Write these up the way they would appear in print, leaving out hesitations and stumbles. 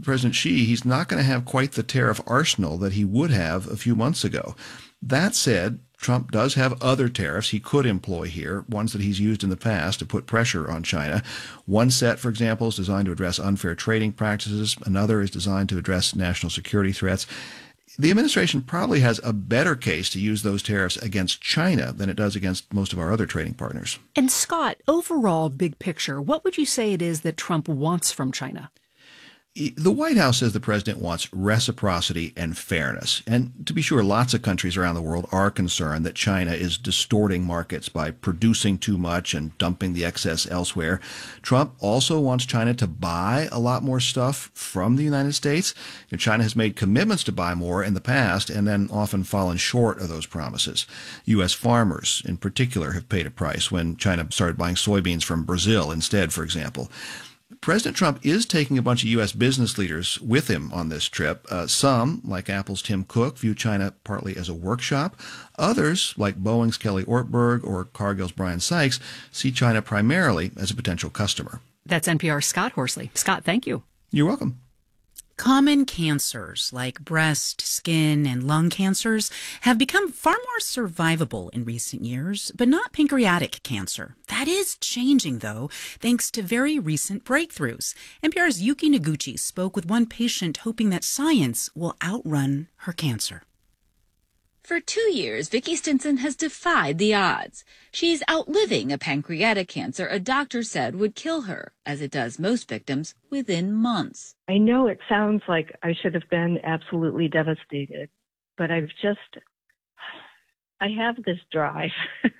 President Xi, he's not going to have quite the tariff arsenal that he would have a few months ago. That said, Trump does have other tariffs he could employ here, ones that he's used in the past to put pressure on China. One set, for example, is designed to address unfair trading practices. Another is designed to address national security threats. The administration probably has a better case to use those tariffs against China than it does against most of our other trading partners. And Scott, overall, big picture, what would you say it is that Trump wants from China? The White House says the president wants reciprocity and fairness. And to be sure, lots of countries around the world are concerned that China is distorting markets by producing too much and dumping the excess elsewhere. Trump also wants China to buy a lot more stuff from the United States. China has made commitments to buy more in the past and then often fallen short of those promises. U.S. farmers, in particular, have paid a price when China started buying soybeans from Brazil instead, for example. President Trump is taking a bunch of U.S. business leaders with him on this trip. Some, like Apple's Tim Cook, view China partly as a workshop. Others, like Boeing's Kelly Ortberg or Cargill's Brian Sykes, see China primarily as a potential customer. That's NPR's Scott Horsley. Scott, thank you. You're welcome. Common cancers like breast, skin, and lung cancers have become far more survivable in recent years, but not pancreatic cancer. That is changing, though, thanks to very recent breakthroughs. NPR's Yuki Noguchi spoke with one patient hoping that science will outrun her cancer. For 2 years, Vicki Stinson has defied the odds. She's outliving a pancreatic cancer a doctor said would kill her, as it does most victims, within months. I know it sounds like I should have been absolutely devastated, but I have this drive,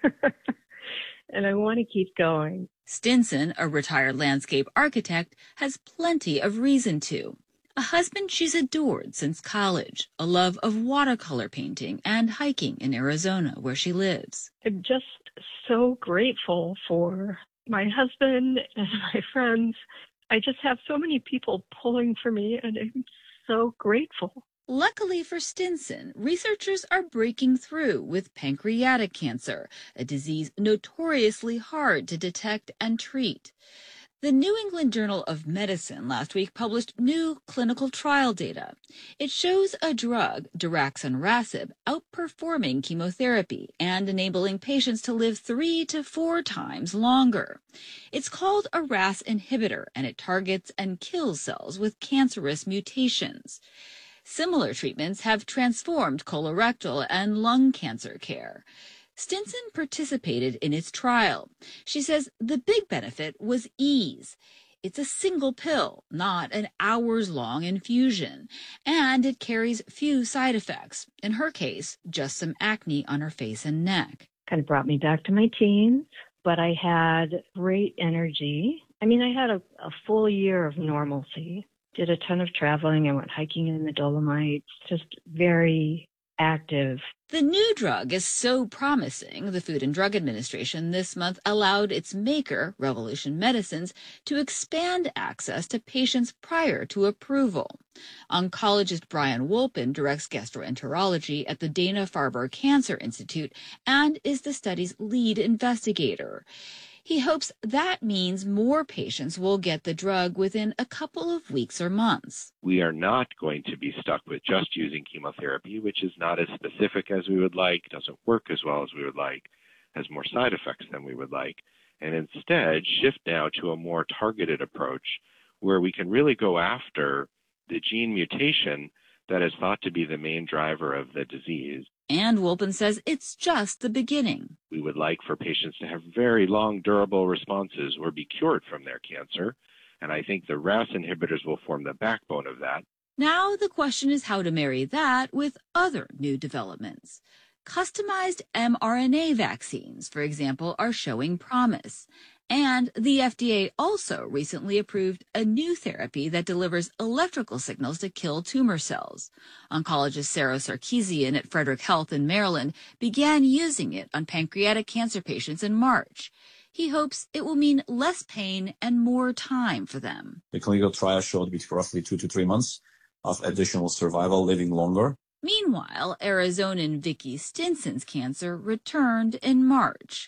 and I want to keep going. Stinson, a retired landscape architect, has plenty of reason to. A husband she's adored since college, a love of watercolor painting and hiking in Arizona, where she lives. I'm just so grateful for my husband and my friends. I just have so many people pulling for me, and I'm so grateful. Luckily for Stinson, researchers are breaking through with pancreatic cancer, a disease notoriously hard to detect and treat. The New England Journal of Medicine last week published new clinical trial data. It shows a drug, daraxonrasib, outperforming chemotherapy and enabling patients to live 3 to 4 times longer. It's called a RAS inhibitor, and it targets and kills cells with cancerous mutations. Similar treatments have transformed colorectal and lung cancer care. Stinson participated in its trial. She says the big benefit was ease. It's a single pill, not an hours-long infusion, and it carries few side effects. In her case, just some acne on her face and neck. Kind of brought me back to my teens, but I had great energy. I mean, I had a full year of normalcy. Did a ton of traveling. I went hiking in the Dolomites, just very active. The new drug is so promising, the Food and Drug Administration this month allowed its maker, Revolution Medicines, to expand access to patients prior to approval. Oncologist Brian Wolpin directs gastroenterology at the Dana-Farber Cancer Institute and is the study's lead investigator. He hopes that means more patients will get the drug within a couple of weeks or months. We are not going to be stuck with just using chemotherapy, which is not as specific as we would like, doesn't work as well as we would like, has more side effects than we would like, and instead shift now to a more targeted approach where we can really go after the gene mutation that is thought to be the main driver of the disease. And Wolpin says it's just the beginning. We would like for patients to have very long, durable responses or be cured from their cancer. And I think the RAS inhibitors will form the backbone of that. Now the question is how to marry that with other new developments. Customized mRNA vaccines, for example, are showing promise. And the FDA also recently approved a new therapy that delivers electrical signals to kill tumor cells. Oncologist Sarah Sarkeesian at Frederick Health in Maryland began using it on pancreatic cancer patients in March. He hopes it will mean less pain and more time for them. The clinical trial showed between roughly 2 to 3 months of additional survival, living longer. Meanwhile, Arizonan Vicki Stinson's cancer returned in March.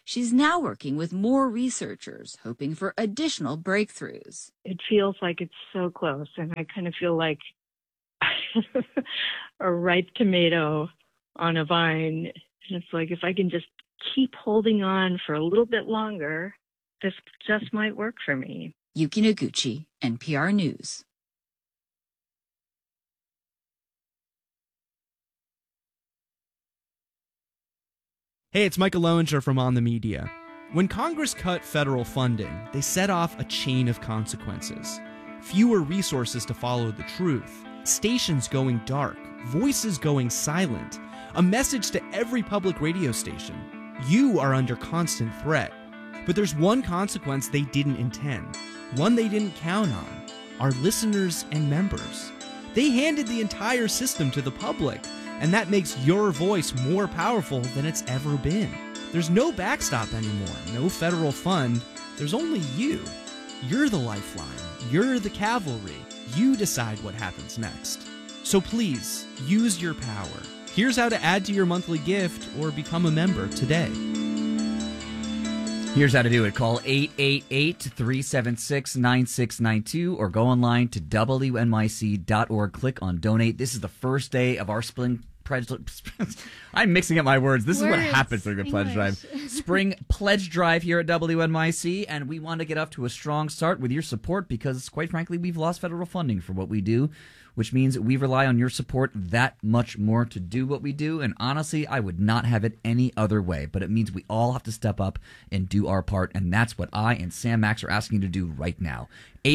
She's now working with more researchers, hoping for additional breakthroughs. It feels like it's so close, and I kind of feel like a ripe tomato on a vine. And it's like, if I can just keep holding on for a little bit longer, this just might work for me. Yuki Noguchi, NPR News. Hey, it's Michael Lowinger from On the Media. When Congress cut federal funding, they set off a chain of consequences. Fewer resources to follow the truth, stations going dark, voices going silent, a message to every public radio station. You are under constant threat. But there's one consequence they didn't intend, one they didn't count on: our listeners and members. They handed the entire system to the public, and that makes your voice more powerful than it's ever been. There's no backstop anymore, no federal fund. There's only you. You're the lifeline. You're the cavalry. You decide what happens next. So please, use your power. Here's how to add to your monthly gift or become a member today. Here's how to do it. Call 888-376-9692 or go online to WNYC.org. Click on donate. This is the first day of our spring pledge. I'm mixing up my words. This is what happens during a pledge drive. Spring pledge drive here at WNYC, and we want to get off to a strong start with your support because, quite frankly, we've lost federal funding for what we do, which means we rely on your support that much more to do what we do. And honestly, I would not have it any other way. But it means we all have to step up and do our part. And that's what I and Sam Max are asking you to do right now.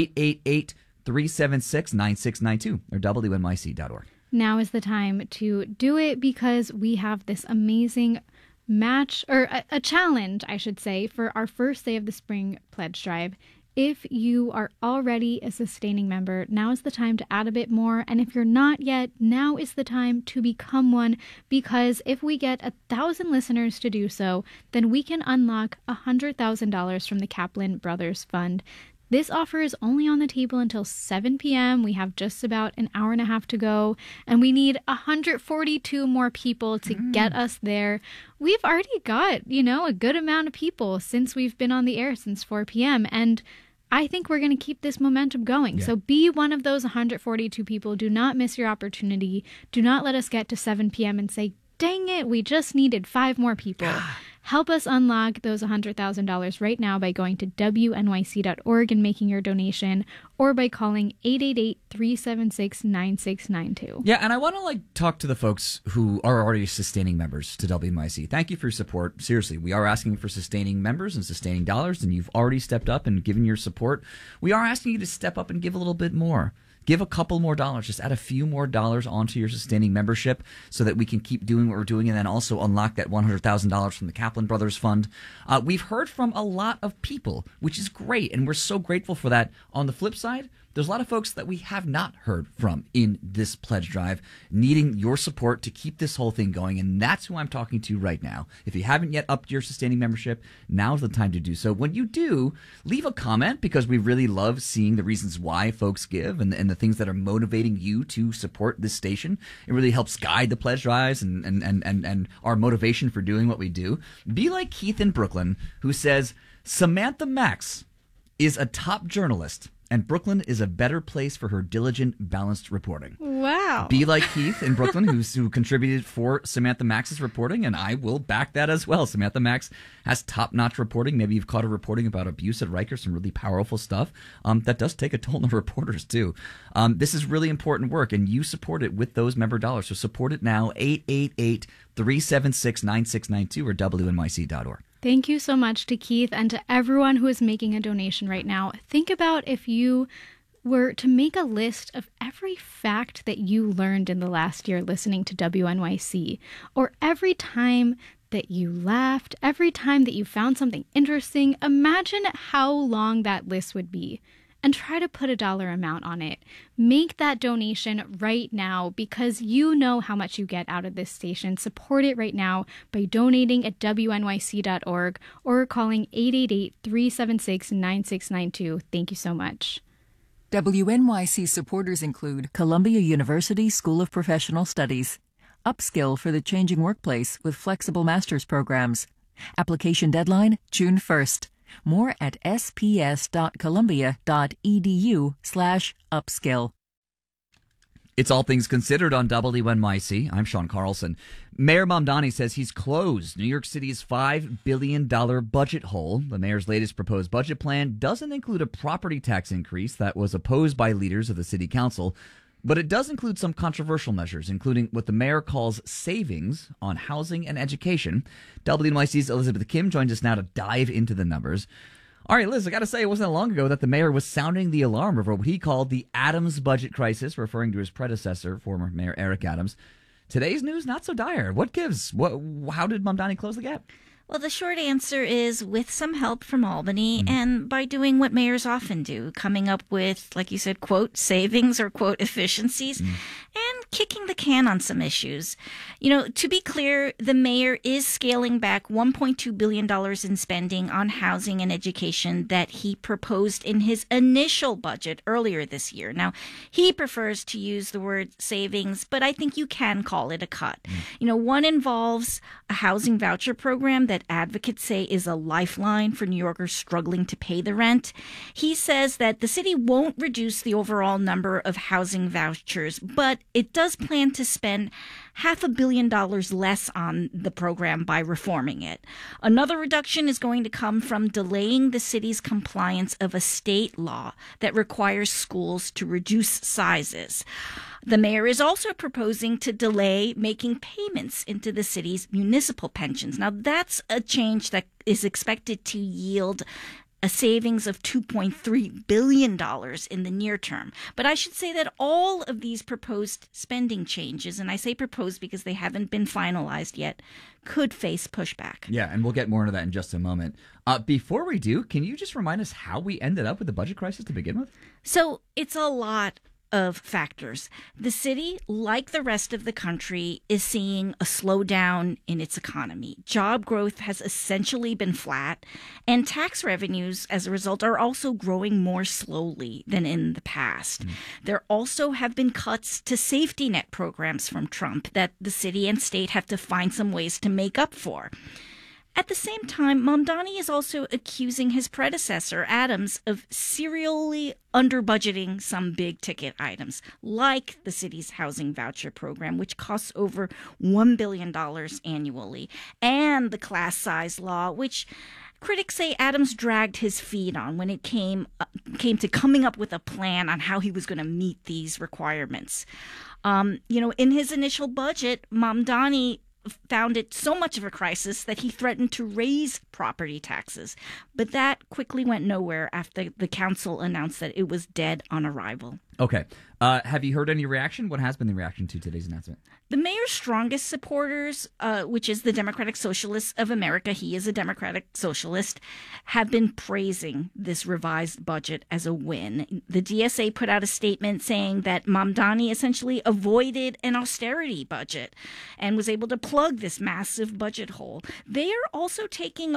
888-376-9692 or WNYC.org. Now is the time to do it because we have this amazing match, or a challenge, I should say, for our first day of the spring pledge drive. If you are already a sustaining member, now is the time to add a bit more. And if you're not yet, now is the time to become one, because if we get 1,000 listeners to do so, then we can unlock $100,000 from the Kaplan Brothers Fund. This offer is only on the table until 7 p.m. We have just about an hour and a half to go, and we need 142 more people to get us there. We've already got, a good amount of people since we've been on the air since 4 p.m., and I think we're going to keep this momentum going. Yeah. So be one of those 142 people. Do not miss your opportunity. Do not let us get to 7 p.m. and say, dang it, we just needed 5 more people. Help us unlock those $100,000 right now by going to WNYC.org and making your donation, or by calling 888-376-9692. Yeah, and I want to talk to the folks who are already sustaining members to WNYC. Thank you for your support. Seriously, we are asking for sustaining members and sustaining dollars, and you've already stepped up and given your support. We are asking you to step up and give a little bit more. Give a couple more dollars. Just add a few more dollars onto your sustaining membership so that we can keep doing what we're doing, and then also unlock that $100,000 from the Kaplan Brothers Fund. We've heard from a lot of people, which is great, and we're so grateful for that. On the flip side, there's a lot of folks that we have not heard from in this pledge drive, needing your support to keep this whole thing going, and that's who I'm talking to right now. If you haven't yet upped your sustaining membership, now's the time to do so. When you do, leave a comment, because we really love seeing the reasons why folks give and the things that are motivating you to support this station. It really helps guide the pledge drives and our motivation for doing what we do. Be like Keith in Brooklyn, who says, Samantha Max is a top journalist, and Brooklyn is a better place for her diligent, balanced reporting. Wow. Be like Keith in Brooklyn, who contributed for Samantha Max's reporting, and I will back that as well. Samantha Max has top-notch reporting. Maybe you've caught her reporting about abuse at Rikers, some really powerful stuff. That does take a toll on reporters, too. This is really important work, and you support it with those member dollars. So support it now, 888-376-9692 or WNYC.org. Thank you so much to Keith and to everyone who is making a donation right now. Think about if you were to make a list of every fact that you learned in the last year listening to WNYC, or every time that you laughed, every time that you found something interesting. Imagine how long that list would be, and try to put a dollar amount on it. Make that donation right now, because you know how much you get out of this station. Support it right now by donating at WNYC.org or calling 888-376-9692. Thank you so much. WNYC supporters include Columbia University School of Professional Studies, Upskill for the Changing Workplace with flexible master's programs, Application deadline June 1st. More at sps.columbia.edu/upskill. It's All Things Considered on WNYC. I'm Sean Carlson. Mayor Mamdani says he's closed New York City's $5 billion budget hole. The mayor's latest proposed budget plan doesn't include a property tax increase that was opposed by leaders of the city council, but it does include some controversial measures, including what the mayor calls savings on housing and education. WNYC's Elizabeth Kim joins us now to dive into the numbers. All right, Liz, I got to say, it wasn't that long ago that the mayor was sounding the alarm over what he called the Adams budget crisis, referring to his predecessor, former Mayor Eric Adams. Today's news, not so dire. What gives? How did Mamdani close the gap? Well, the short answer is with some help from Albany and by doing what mayors often do, coming up with, like you said, quote, savings or quote, efficiencies, and kicking the can on some issues. You know, to be clear, the mayor is scaling back $1.2 billion in spending on housing and education that he proposed in his initial budget earlier this year. Now, he prefers to use the word savings, but I think you can call it a cut. You know, one involves a housing voucher program that advocates say is a lifeline for New Yorkers struggling to pay the rent. He says that the city won't reduce the overall number of housing vouchers, but it does plan to spend $500 million less on the program by reforming it. Another reduction is going to come from delaying the city's compliance of a state law that requires schools to reduce sizes. The mayor is also proposing to delay making payments into the city's municipal pensions. Now, that's a change that is expected to yield a savings of $2.3 billion in the near term. But I should say that all of these proposed spending changes, and I say proposed because they haven't been finalized yet, could face pushback. Yeah, and we'll get more into that in just a moment. Before we do, can you just remind us how we ended up with the budget crisis to begin with? So it's a lot of factors. The city, like the rest of the country, is seeing a slowdown in its economy. Job growth has essentially been flat, and tax revenues, as a result, are also growing more slowly than in the past. There also have been cuts to safety net programs from Trump that the city and state have to find some ways to make up for. At the same time, Mamdani is also accusing his predecessor, Adams, of serially under-budgeting some big-ticket items, like the city's housing voucher program, which costs over $1 billion annually, and the class size law, which critics say Adams dragged his feet on when it came to coming up with a plan on how he was going to meet these requirements. In his initial budget, Mamdani found it so much of a crisis that he threatened to raise property taxes. But that quickly went nowhere after the council announced that it was dead on arrival. Okay. Have you heard any reaction? What has been the reaction to today's announcement? The mayor's strongest supporters, which is the Democratic Socialists of America, he is a Democratic Socialist, have been praising this revised budget as a win. The DSA put out a statement saying that Mamdani essentially avoided an austerity budget and was able to plug this massive budget hole. They are also taking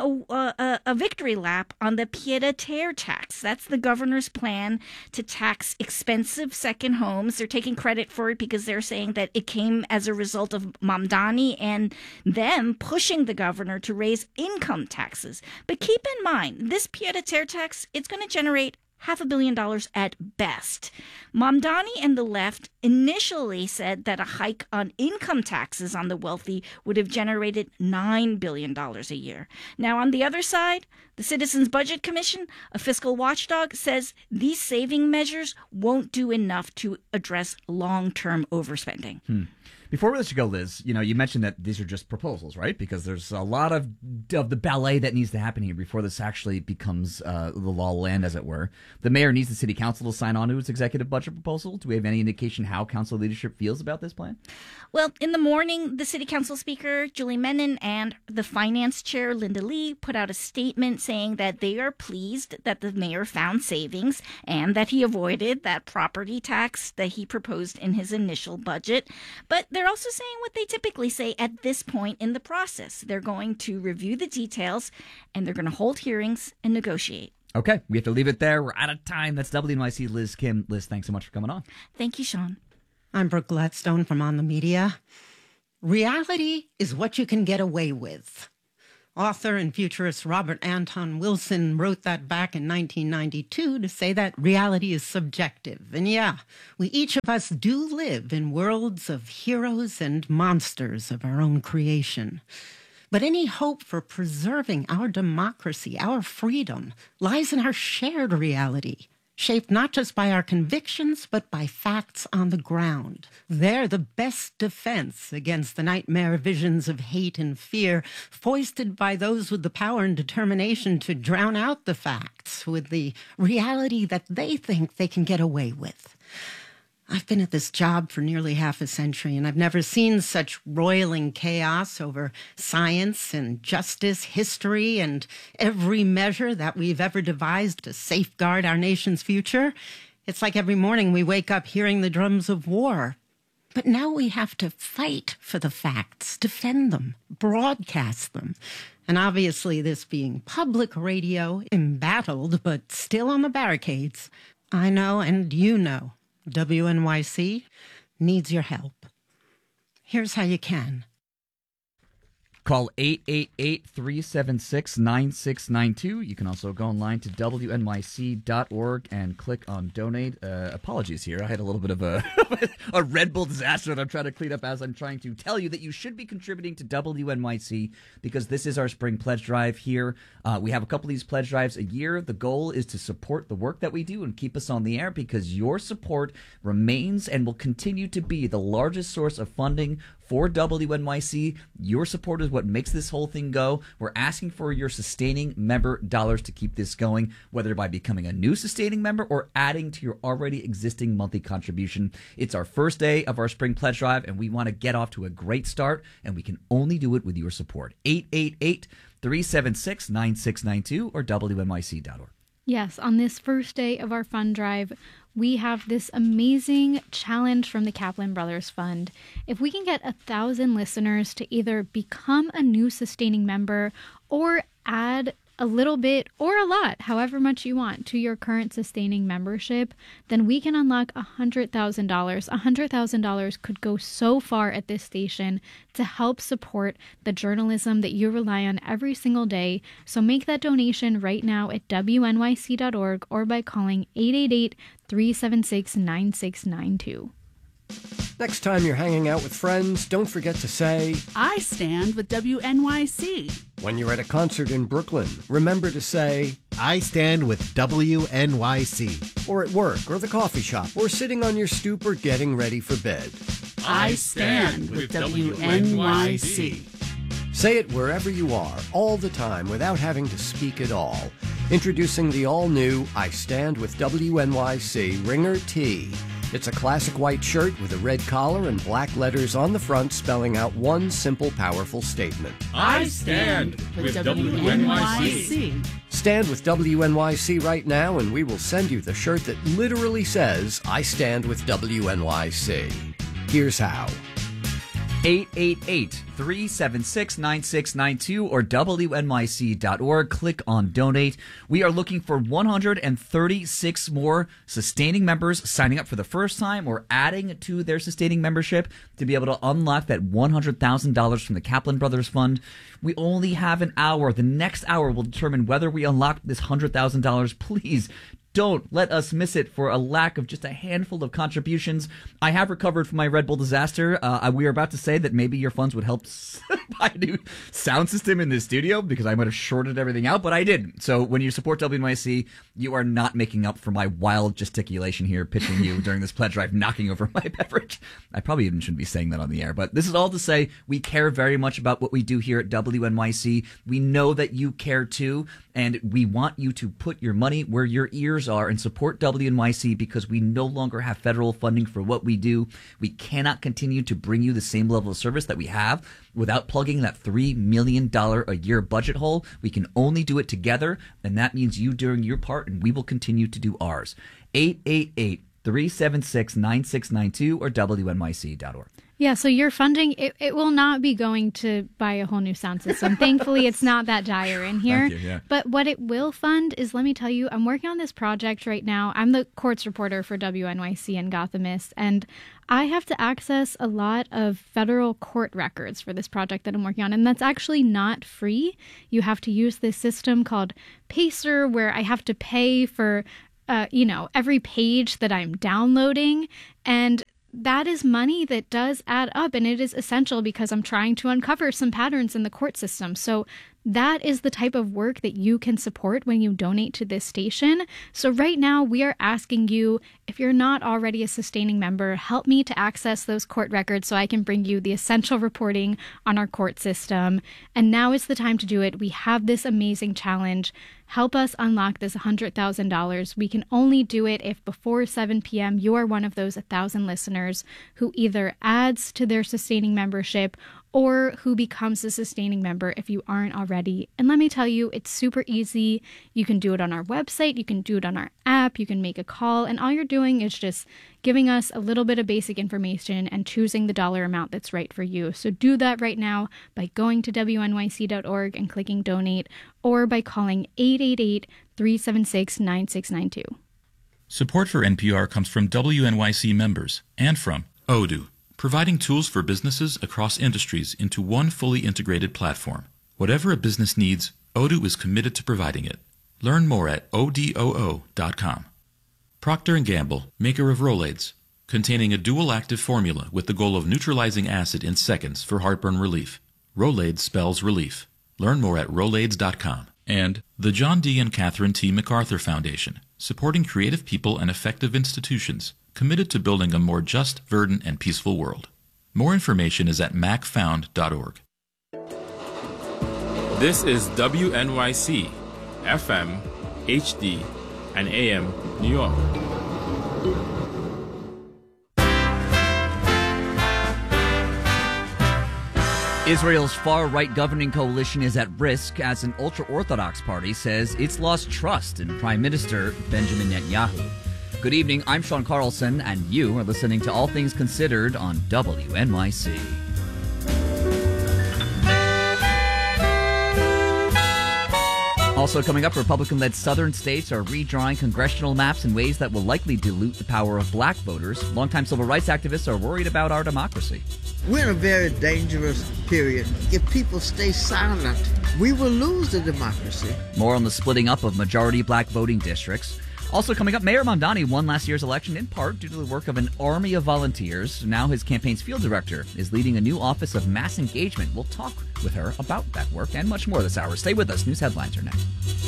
a victory lap on the pied-à-terre tax. That's the governor's plan to tax expensive second homes. They're taking credit for it because they're saying that it came as a result of Mamdani and them pushing the governor to raise income taxes. But keep in mind, this pied-à-terre tax, it's going to generate $500 million at best. Mamdani and the left initially said that a hike on income taxes on the wealthy would have generated $9 billion a year. Now, on the other side, the Citizens Budget Commission, a fiscal watchdog, says these saving measures won't do enough to address long-term overspending. Before we let you go, Liz, you mentioned that these are just proposals, right? Because there's a lot of the ballet that needs to happen here before this actually becomes the law of the land, as it were. The mayor needs the city council to sign on to its executive budget proposal. Do we have any indication how council leadership feels about this plan? Well, in the morning, the city council speaker, Julie Menon, and the finance chair, Linda Lee, put out a statement saying that they are pleased that the mayor found savings and that he avoided that property tax that he proposed in his initial budget. But they're also saying what they typically say at this point in the process. They're going to review the details, and they're going to hold hearings and negotiate. Okay, we have to leave it there. We're out of time. That's WNYC Liz Kim. Liz, thanks so much for coming on. Thank you, Sean. I'm Brooke Gladstone from On the Media. Reality is what you can get away with. Author and futurist Robert Anton Wilson wrote that back in 1992 to say that reality is subjective. And yeah, we each of us do live in worlds of heroes and monsters of our own creation. But any hope for preserving our democracy, our freedom, lies in our shared reality, shaped not just by our convictions, but by facts on the ground. They're the best defense against the nightmare visions of hate and fear foisted by those with the power and determination to drown out the facts with the reality that they think they can get away with. I've been at this job for nearly half a century, and I've never seen such roiling chaos over science and justice, history, and every measure that we've ever devised to safeguard our nation's future. It's like every morning we wake up hearing the drums of war. But now we have to fight for the facts, defend them, broadcast them. And obviously, this being public radio, embattled, but still on the barricades, I know and you know, WNYC needs your help. Here's how you can. Call 888-376-9692. You can also go online to WNYC.org and click on donate. Apologies here. I had a little bit of a Red Bull disaster that I'm trying to clean up as I'm trying to tell you that you should be contributing to WNYC because this is our spring pledge drive here. We have a couple of these pledge drives a year. The goal is to support the work that we do and keep us on the air because your support remains and will continue to be the largest source of funding for WNYC. Your support is what makes this whole thing go. We're asking for your sustaining member dollars to keep this going, whether by becoming a new sustaining member or adding to your already existing monthly contribution. It's our first day of our spring pledge drive, and we want to get off to a great start, and we can only do it with your support. 888-376-9692 or WNYC.org. Yes, on this first day of our fund drive, we have this amazing challenge from the Kaplan Brothers Fund. If we can get 1,000 listeners to either become a new sustaining member or add a little bit or a lot, however much you want, to your current sustaining membership, then we can unlock $100,000. $100,000 could go so far at this station to help support the journalism that you rely on every single day. So make that donation right now at WNYC.org or by calling 888-376-9692. Next time you're hanging out with friends, don't forget to say, I stand with WNYC. When you're at a concert in Brooklyn, remember to say, I stand with WNYC. Or at work, or the coffee shop, or sitting on your stoop, or getting ready for bed. I stand with WNYC. Say it wherever you are, all the time, without having to speak at all. Introducing the all-new I Stand with WNYC Ringer Tee. It's a classic white shirt with a red collar and black letters on the front spelling out one simple, powerful statement. I stand with WNYC. Stand with WNYC right now and we will send you the shirt that literally says, I stand with WNYC. Here's how. 888-376-9692 or WNYC.org. Click on donate. We are looking for 136 more sustaining members signing up for the first time or adding to their sustaining membership to be able to unlock that $100,000 from the Kaplan Brothers Fund. We only have an hour. The next hour will determine whether we unlock this $100,000. Please don't let us miss it for a lack of just a handful of contributions. I have recovered from my Red Bull disaster. We are about to say that maybe your funds would help buy a new sound system in the studio because I might have shorted everything out, but I didn't. So when you support WNYC, you are not making up for my wild gesticulation here, pitching you during this pledge drive, knocking over my beverage. I probably even shouldn't be saying that on the air, but this is all to say we care very much about what we do here at WNYC. We know that you care too, and we want you to put your money where your ears are and support WNYC because we no longer have federal funding for what we do. We cannot continue to bring you the same level of service that we have without plugging that $3 million a year budget hole. We can only do it together, and that means you doing your part, and we will continue to do ours. 888-376-9692 or WNYC.org. Yeah, so your funding, it will not be going to buy a whole new sound system. Thankfully, it's not that dire in here. Thank you, yeah. But what it will fund is, let me tell you, I'm working on this project right now. I'm the courts reporter for WNYC and Gothamist, and I have to access a lot of federal court records for this project that I'm working on, and that's actually not free. You have to use this system called Pacer, where I have to pay for, every page that I'm downloading, and that is money that does add up, and it is essential because I'm trying to uncover some patterns in the court system. So that is the type of work that you can support when you donate to this station. So right now we are asking you, if you're not already a sustaining member, help me to access those court records so I can bring you the essential reporting on our court system. And now is the time to do it. We have this amazing challenge. Help us unlock this $100,000. We can only do it if before 7 p.m. you are one of those 1,000 listeners who either adds to their sustaining membership or who becomes a sustaining member if you aren't already. And let me tell you, it's super easy. You can do it on our website, you can do it on our app, you can make a call, and all you're doing is just giving us a little bit of basic information and choosing the dollar amount that's right for you. So do that right now by going to wnyc.org and clicking donate, or by calling 888-376-9692. Support for NPR comes from WNYC members and from Odoo, providing tools for businesses across industries into one fully integrated platform. Whatever a business needs, Odoo is committed to providing it. Learn more at odoo.com. Procter & Gamble, maker of Rolaids, containing a dual active formula with the goal of neutralizing acid in seconds for heartburn relief. Rolaids spells relief. Learn more at rolaids.com. And the John D. and Catherine T. MacArthur Foundation, supporting creative people and effective institutions, committed to building a more just, verdant, and peaceful world. More information is at macfound.org. This is WNYC, FM, HD, and AM, New York. Israel's far-right governing coalition is at risk as an ultra-Orthodox party says it's lost trust in Prime Minister Benjamin Netanyahu. Good evening, I'm Sean Carlson, and you are listening to All Things Considered on WNYC. Also coming up, Republican-led southern states are redrawing congressional maps in ways that will likely dilute the power of black voters. Longtime civil rights activists are worried about our democracy. We're in a very dangerous period. If people stay silent, we will lose the democracy. More on the splitting up of majority black voting districts. Also coming up, Mayor Mamdani won last year's election in part due to the work of an army of volunteers. Now his campaign's field director is leading a new office of mass engagement. We'll talk with her about that work and much more this hour. Stay with us. News headlines are next.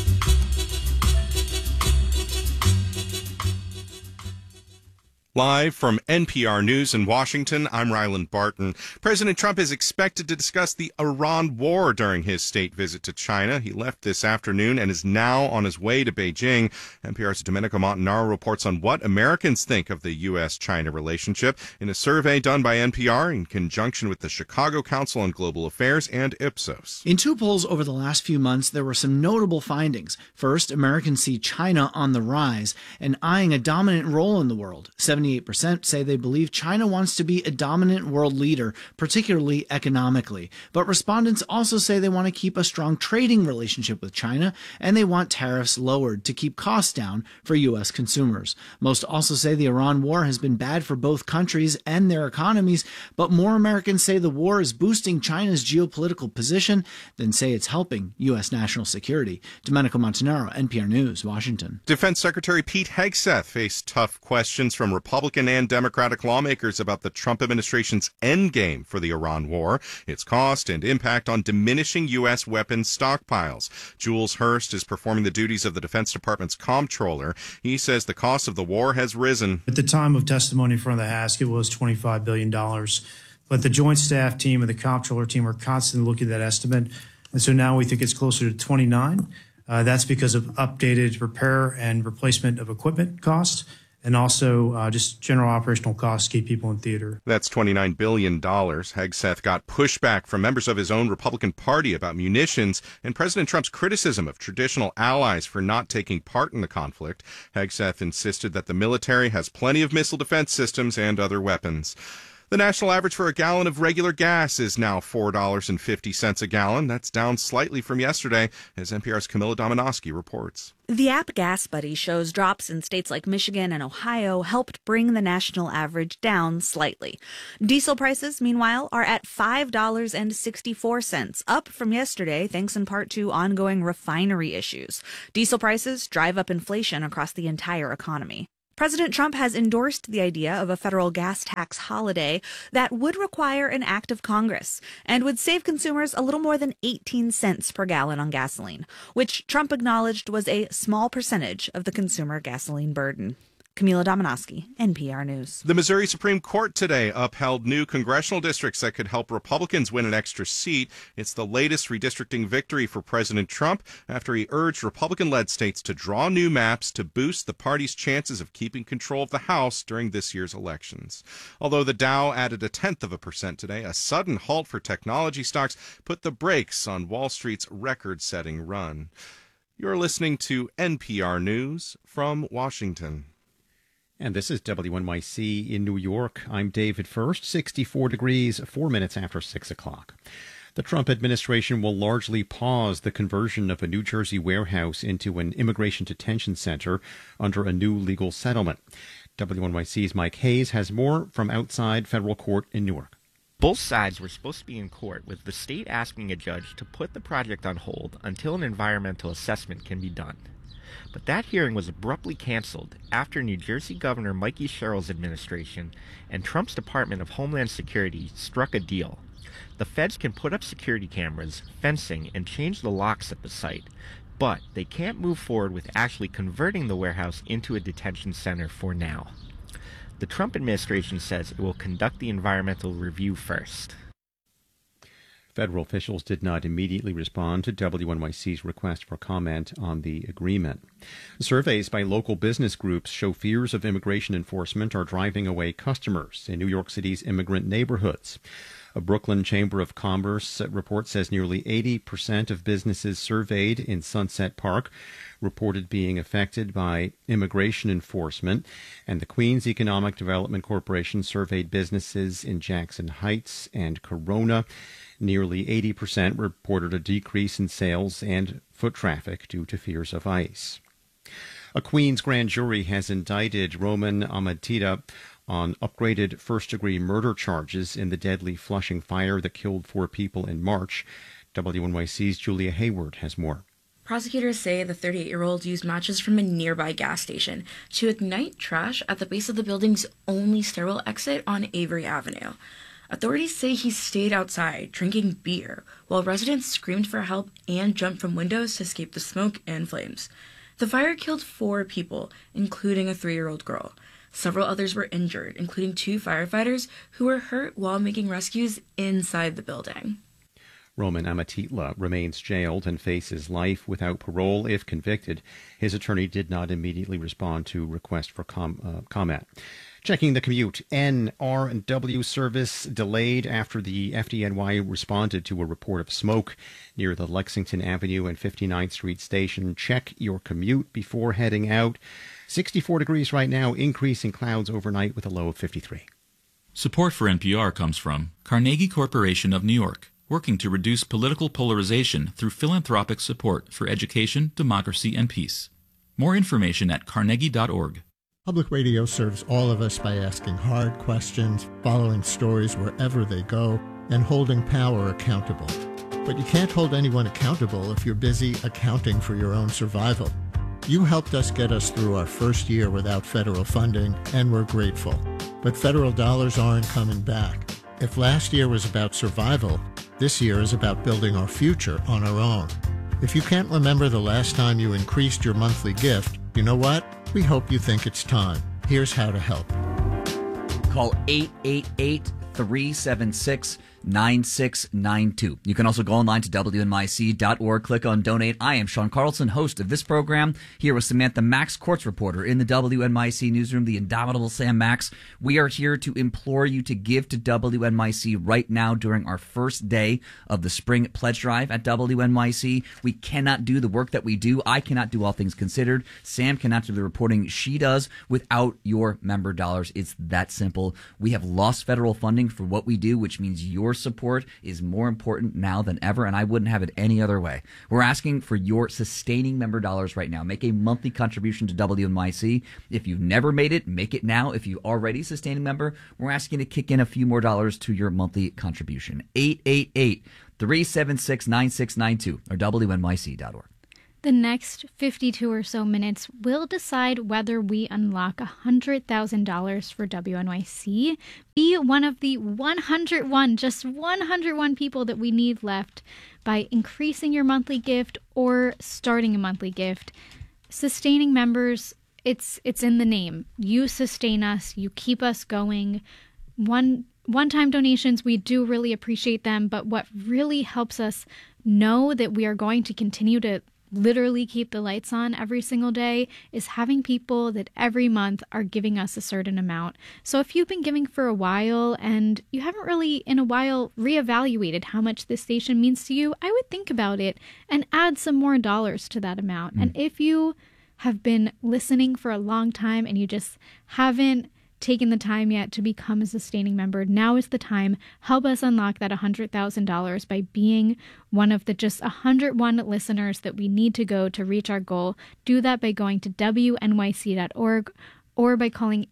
Live from NPR News in Washington, I'm Ryland Barton. President Trump is expected to discuss the Iran war during his state visit to China. He left this afternoon and is now on his way to Beijing. NPR's Domenico Montanaro reports on what Americans think of the U.S.-China relationship in a survey done by NPR in conjunction with the Chicago Council on Global Affairs and Ipsos. In two polls over the last few months, there were some notable findings. First, Americans see China on the rise and eyeing a dominant role in the world. 78% say they believe China wants to be a dominant world leader, particularly economically. But respondents also say they want to keep a strong trading relationship with China, and they want tariffs lowered to keep costs down for U.S. consumers. Most also say the Iran war has been bad for both countries and their economies, but more Americans say the war is boosting China's geopolitical position than say it's helping U.S. national security. Domenico Montanaro, NPR News, Washington. Defense Secretary Pete Hegseth faced tough questions from Republican and Democratic lawmakers about the Trump administration's endgame for the Iran war, its cost and impact on diminishing U.S. weapons stockpiles. Jules Hurst is performing the duties of the Defense Department's comptroller. He says the cost of the war has risen. At the time of testimony in front of the House, it was $25 billion. But the Joint Staff team and the comptroller team are constantly looking at that estimate. And so now we think it's closer to 29. That's because of updated repair and replacement of equipment costs, and also just general operational costs to keep people in theater. That's $29 billion. Hegseth got pushback from members of his own Republican Party about munitions and President Trump's criticism of traditional allies for not taking part in the conflict. Hegseth insisted that the military has plenty of missile defense systems and other weapons. The national average for a gallon of regular gas is now $4.50 a gallon. That's down slightly from yesterday, as NPR's Camilla Dominowski reports. The app Gas Buddy shows drops in states like Michigan and Ohio helped bring the national average down slightly. Diesel prices, meanwhile, are at $5.64, up from yesterday thanks in part to ongoing refinery issues. Diesel prices drive up inflation across the entire economy. President Trump has endorsed the idea of a federal gas tax holiday that would require an act of Congress and would save consumers a little more than 18 cents per gallon on gasoline, which Trump acknowledged was a small percentage of the consumer gasoline burden. Camila Dominowski, NPR News. The Missouri Supreme Court today upheld new congressional districts that could help Republicans win an extra seat. It's the latest redistricting victory for President Trump after he urged Republican-led states to draw new maps to boost the party's chances of keeping control of the House during this year's elections. Although the Dow added 0.1% today, a sudden halt for technology stocks put the brakes on Wall Street's record-setting run. You're listening to NPR News from Washington. And this is WNYC in New York. I'm David First, 64 degrees, 4 minutes after 6 o'clock. The Trump administration will largely pause the conversion of a New Jersey warehouse into an immigration detention center under a new legal settlement. WNYC's Mike Hayes has more from outside federal court in Newark. Both sides were supposed to be in court, with the state asking a judge to put the project on hold until an environmental assessment can be done. But that hearing was abruptly canceled after New Jersey Governor Mikey Sherrill's administration and Trump's Department of Homeland Security struck a deal. The feds can put up security cameras, fencing, and change the locks at the site, but they can't move forward with actually converting the warehouse into a detention center for now. The Trump administration says it will conduct the environmental review first. Federal officials did not immediately respond to WNYC's request for comment on the agreement. Surveys by local business groups show fears of immigration enforcement are driving away customers in New York City's immigrant neighborhoods. A Brooklyn Chamber of Commerce report says nearly 80% of businesses surveyed in Sunset Park reported being affected by immigration enforcement, and the Queens Economic Development Corporation surveyed businesses in Jackson Heights and Corona. Nearly 80% reported a decrease in sales and foot traffic due to fears of ICE. A Queens grand jury has indicted Roman Amatita on upgraded first-degree murder charges in the deadly Flushing fire that killed 4 people in March. WNYC's Julia Hayward has more. Prosecutors say the 38-year-old used matches from a nearby gas station to ignite trash at the base of the building's only stairwell exit on Avery Avenue. Authorities say he stayed outside drinking beer while residents screamed for help and jumped from windows to escape the smoke and flames. The fire killed 4 people, including a 3-year-old girl. Several others were injured, including 2 firefighters who were hurt while making rescues inside the building. Roman Amatitla remains jailed and faces life without parole if convicted. His attorney did not immediately respond to request for comment. Checking the commute, NR&W service delayed after the FDNY responded to a report of smoke near the Lexington Avenue and 59th Street station. Check your commute before heading out. 64 degrees right now, increasing clouds overnight with a low of 53. Support for NPR comes from Carnegie Corporation of New York, working to reduce political polarization through philanthropic support for education, democracy, and peace. More information at carnegie.org. Public radio serves all of us by asking hard questions, following stories wherever they go, and holding power accountable. But you can't hold anyone accountable if you're busy accounting for your own survival. You helped us get us through our first year without federal funding, and we're grateful. But federal dollars aren't coming back. If last year was about survival, this year is about building our future on our own. If you can't remember the last time you increased your monthly gift, you know what? We hope you think it's time. Here's how to help. Call 888-376-9300 9692. You can also go online to WNYC.org, click on donate. I am Sean Carlson, host of this program, here with Samantha Max, courts reporter in the WNYC newsroom, the indomitable Sam Max. We are here to implore you to give to WNYC right now during our first day of the spring pledge drive at WNYC. We cannot do the work that we do. I cannot do All Things Considered. Sam cannot do the reporting she does without your member dollars. It's that simple. We have lost federal funding for what we do, which means your support is more important now than ever, and I wouldn't have it any other way. We're asking for your sustaining member dollars right now. Make a monthly contribution to WNYC. If you've never made it, make it now. If you're already a sustaining member, we're asking you to kick in a few more dollars to your monthly contribution. 888-376-9692 or WNYC.org. The next 52 or so minutes will decide whether we unlock $100,000 for WNYC, be one of the 101 people that we need left by increasing your monthly gift or starting a monthly gift. Sustaining members, it's in the name. You sustain us, you keep us going. One-time donations, we do really appreciate them, but what really helps us know that we are going to continue to literally keep the lights on every single day is having people that every month are giving us a certain amount. So if you've been giving for a while and you haven't really in a while reevaluated how much this station means to you, I would think about it and add some more dollars to that amount. And if you have been listening for a long time and you just haven't taken the time yet to become a sustaining member, now is the time. Help us unlock that $100,000 by being one of the just 101 listeners that we need to go to reach our goal. Do that by going to WNYC.org or by calling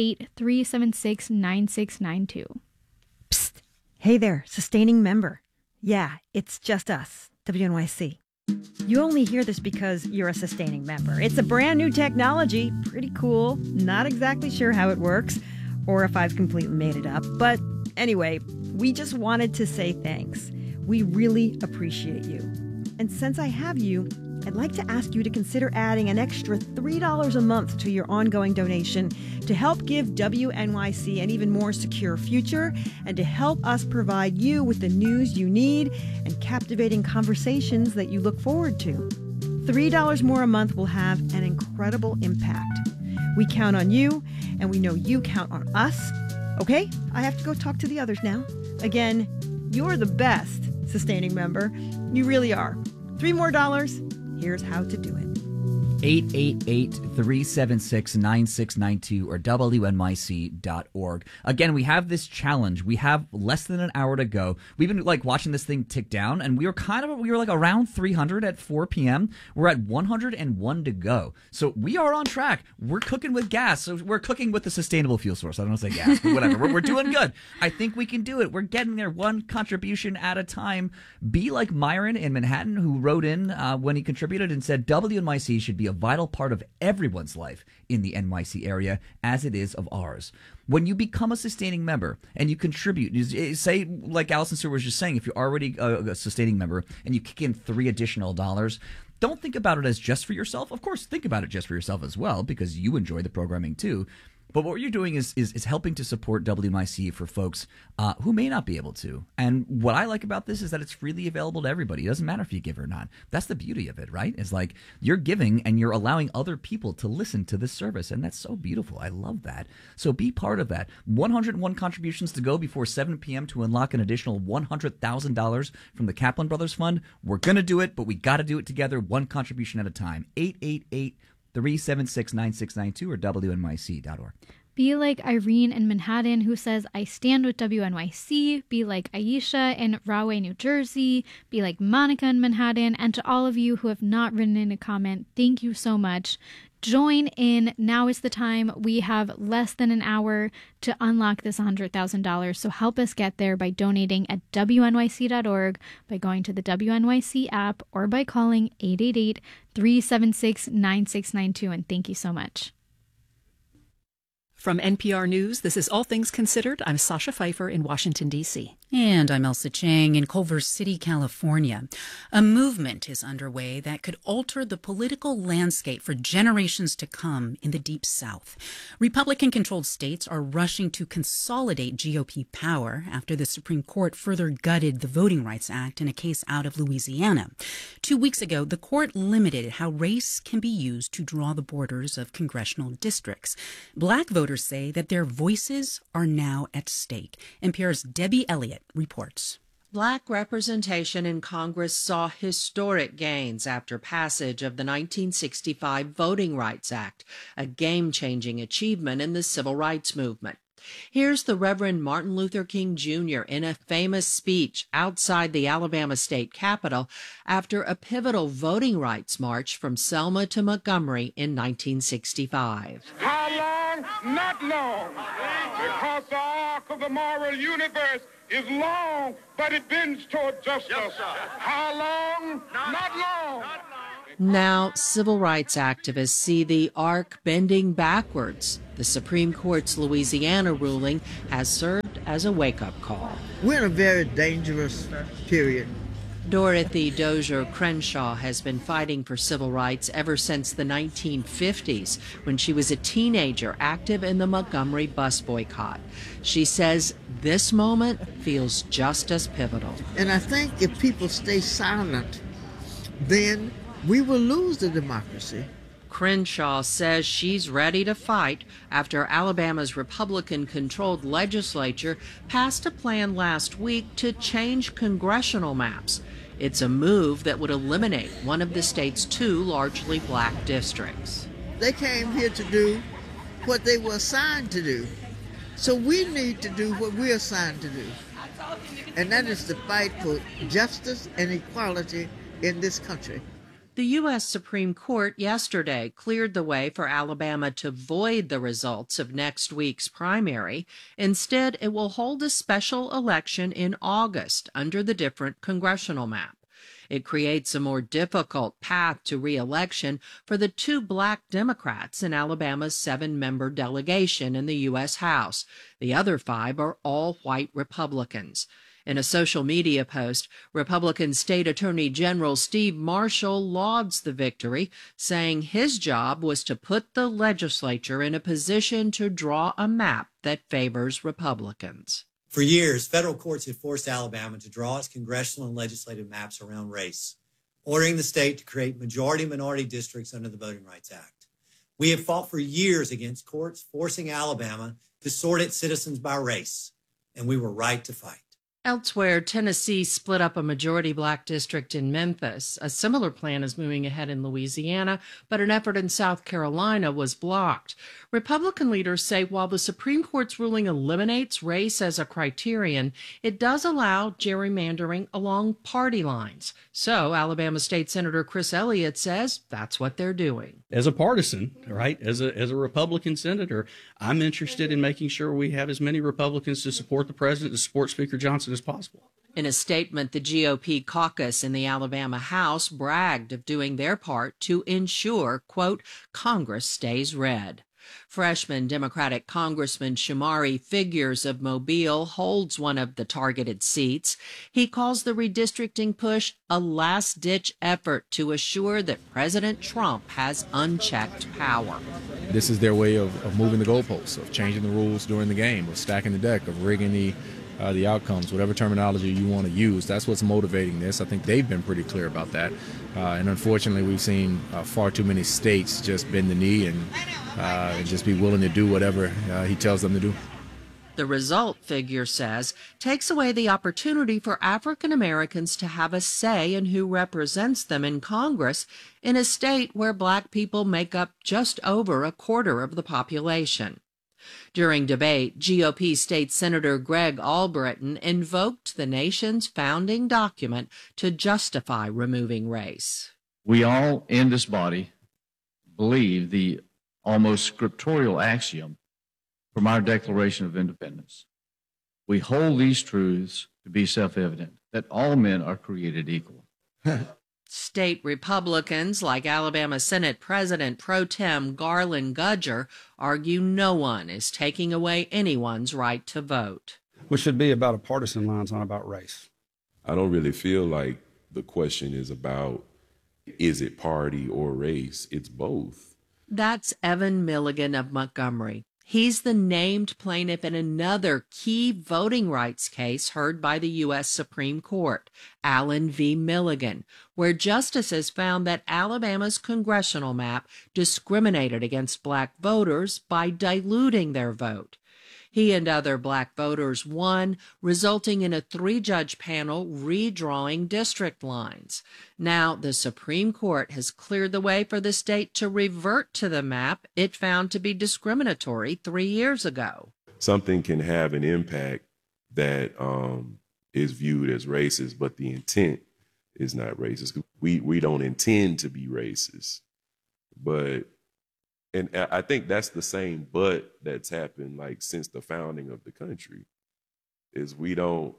888-376-9692. Psst. Hey there, sustaining member. Yeah, it's just us, WNYC. You only hear this because you're a sustaining member. It's a brand new technology, pretty cool, not exactly sure how it works, or if I've completely made it up. But anyway, we just wanted to say thanks. We really appreciate you. And since I have you, I'd like to ask you to consider adding an extra $3 a month to your ongoing donation to help give WNYC an even more secure future and to help us provide you with the news you need and captivating conversations that you look forward to. $3 more a month will have an incredible impact. We count on you, and we know you count on us. Okay, I have to go talk to the others now. Again, you're the best sustaining member. You really are. $3 more. Here's how to do it. 888-376-9692 or WNYC.org. Again, we have this challenge. We have less than an hour to go. We've been watching this thing tick down, and we were around 300 at 4 p.m. We're at 101 to go. So we are on track. We're cooking with gas. So we're cooking with a sustainable fuel source. I don't want to say gas, but whatever. we're doing good. I think we can do it. We're getting there one contribution at a time. Be like Myron in Manhattan, who wrote in when he contributed and said WNYC should be a vital part of everyone's life in the NYC area as it is of ours. When you become a sustaining member and you contribute, say like Allison Stewart was just saying, if you're already a sustaining member and you kick in $3 additional, don't think about it as just for yourself. Of course, think about it just for yourself as well because you enjoy the programming too. But what you're doing is helping to support WNYC for folks who may not be able to. And what I like about this is that it's freely available to everybody. It doesn't matter if you give or not. That's the beauty of it, right? It's like you're giving and you're allowing other people to listen to this service. And that's so beautiful. I love that. So be part of that. 101 contributions to go before 7 p.m. to unlock an additional $100,000 from the Kaplan Brothers Fund. We're going to do it, but we got to do it together, one contribution at a time. 888-376-9692 or WNYC.org. Be like Irene in Manhattan, who says, I stand with WNYC. Be like Aisha in Rahway, New Jersey. Be like Monica in Manhattan. And to all of you who have not written in a comment, thank you so much. Join in. Now is the time. We have less than an hour to unlock this $100,000. So help us get there by donating at WNYC.org, by going to the WNYC app, or by calling 888-376-9692. And thank you so much. From NPR News, this is All Things Considered. I'm Sasha Pfeiffer in Washington, D.C. And I'm Elsa Chang in Culver City, California. A movement is underway that could alter the political landscape for generations to come in the Deep South. Republican-controlled states are rushing to consolidate GOP power after the Supreme Court further gutted the Voting Rights Act in a case out of Louisiana. 2 weeks ago, the court limited how race can be used to draw the borders of congressional districts. Black voters say that their voices are now at stake. NPR's Debbie Elliott reports. Black representation in Congress saw historic gains after passage of the 1965 Voting Rights Act, a game-changing achievement in the civil rights movement. Here's the Reverend Martin Luther King Jr. in a famous speech outside the Alabama state capitol after a pivotal voting rights march from Selma to Montgomery in 1965. How long? Not long. Because the arc of the moral universe is long, but it bends toward justice. Yes, how long? Not long. Now, civil rights activists see the arc bending backwards. The Supreme Court's Louisiana ruling has served as a wake-up call. We're in a very dangerous period. Dorothy Dozier Crenshaw has been fighting for civil rights ever since the 1950s, when she was a teenager active in the Montgomery bus boycott. She says this moment feels just as pivotal. And I think if people stay silent, then we will lose the democracy. Crenshaw says she's ready to fight after Alabama's Republican-controlled legislature passed a plan last week to change congressional maps. It's a move that would eliminate one of the state's two largely black districts. They came here to do what they were assigned to do. So we need to do what we're assigned to do. And that is to fight for justice and equality in this country. The U.S. Supreme Court yesterday cleared the way for Alabama to void the results of next week's primary. Instead, it will hold a special election in August under the different congressional map. It creates a more difficult path to re-election for the two black Democrats in Alabama's 7-member delegation in the U.S. House. The other 5 are all white Republicans. In a social media post, Republican State Attorney General Steve Marshall lauds the victory, saying his job was to put the legislature in a position to draw a map that favors Republicans. For years, federal courts have forced Alabama to draw its congressional and legislative maps around race, ordering the state to create majority-minority districts under the Voting Rights Act. We have fought for years against courts forcing Alabama to sort its citizens by race, and we were right to fight. Elsewhere, Tennessee split up a majority black district in Memphis. A similar plan is moving ahead in Louisiana, but an effort in South Carolina was blocked. Republican leaders say while the Supreme Court's ruling eliminates race as a criterion, it does allow gerrymandering along party lines. So Alabama State Senator Chris Elliott says that's what they're doing. As a partisan, right, as a Republican senator, I'm interested in making sure we have as many Republicans to support the president, to support Speaker Johnson as possible. In a statement, the GOP caucus in the Alabama House bragged of doing their part to ensure, quote, Congress stays red. Freshman Democratic Congressman Shamari Figures of Mobile holds one of the targeted seats. He calls the redistricting push a last-ditch effort to assure that President Trump has unchecked power. This is their way of moving the goalposts, of changing the rules during the game, of stacking the deck, of rigging the outcomes, whatever terminology you want to use. That's what's motivating this. I think they've been pretty clear about that. And unfortunately, we've seen far too many states just bend the knee and just be willing to do whatever he tells them to do. The result, Figure says, takes away the opportunity for African Americans to have a say in who represents them in Congress in a state where black people make up just over a quarter of the population. During debate, GOP State Senator Greg Albritton invoked the nation's founding document to justify removing race. We all in this body believe the almost scriptural axiom from our Declaration of Independence. We hold these truths to be self-evident, that all men are created equal. State Republicans, like Alabama Senate President Pro Tem Garland Gudger, argue no one is taking away anyone's right to vote. which should be about a partisan lines, not about race. I don't really feel like the question is about, is it party or race? It's both. That's Evan Milligan of Montgomery. He's the named plaintiff in another key voting rights case heard by the U.S. Supreme Court, Allen v. Milligan, where justices found that Alabama's congressional map discriminated against black voters by diluting their vote. He and other black voters won, resulting in a 3-judge panel redrawing district lines. Now, the Supreme Court has cleared the way for the state to revert to the map it found to be discriminatory 3 years ago. Something can have an impact that is viewed as racist, but the intent is not racist. We don't intend to be racist, and I think that's the same but that's happened like since the founding of the country is we don't